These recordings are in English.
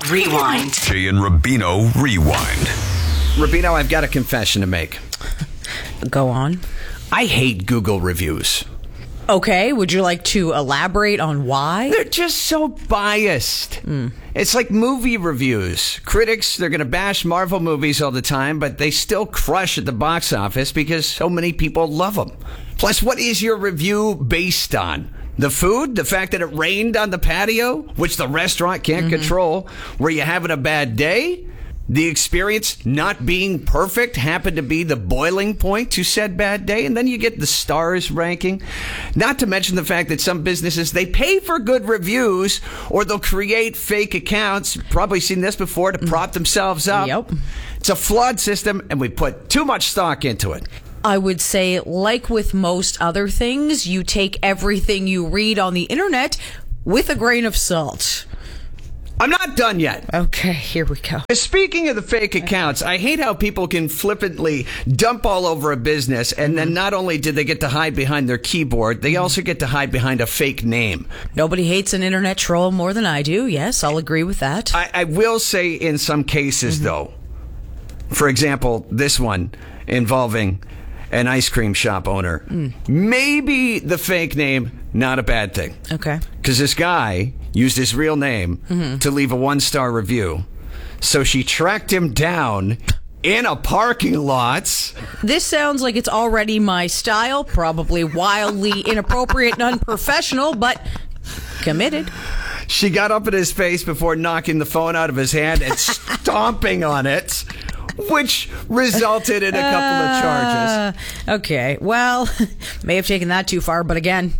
Rewind. Jay and Rubino Rewind. Rubino, I've got a confession to make. Go on. I hate Google reviews. Okay, would you like to elaborate on why? They're just so biased. It's like movie reviews. Critics, they're going to bash Marvel movies all the time, but they still crush at the box office because so many people love them. Plus, what is your review based on? The food? The fact that it rained on the patio, which the restaurant can't control? Were you having a bad day? The experience not being perfect happened to be the boiling point to said bad day, and then you get the stars ranking. Not to mention the fact that some businesses, they pay for good reviews, or they'll create fake accounts. You've probably seen this before, to prop themselves up. Yep. It's a flawed system, and we put too much stock into it. I would say, like with most other things, you take everything you read on the internet with a grain of salt. I'm not done yet. Okay, here we go. Speaking of the fake accounts, I hate how people can flippantly dump all over a business, and then not only do they get to hide behind their keyboard, they also get to hide behind a fake name. Nobody hates an internet troll more than I do. Yes, I'll agree with that. I will say in some cases, though, for example, this one involving an ice cream shop owner, maybe the fake name, not a bad thing. Okay. Because this guy used his real name to leave a 1-star review. So she tracked him down in a parking lot. This sounds like it's already my style, probably wildly inappropriate and unprofessional, but committed. She got up in his face before knocking the phone out of his hand and stomping on it, which resulted in a couple of charges. Okay, well, may have taken that too far, but again,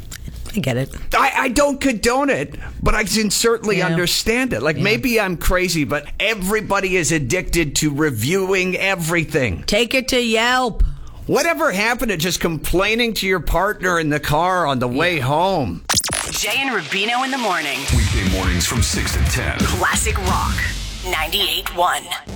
I get it. I don't condone it, but I can certainly understand it. Like, maybe I'm crazy, but everybody is addicted to reviewing everything. Take it to Yelp. Whatever happened to just complaining to your partner in the car on the way home? Jay and Rubino in the morning. Weekday mornings from 6 to 10. Classic Rock 98.1.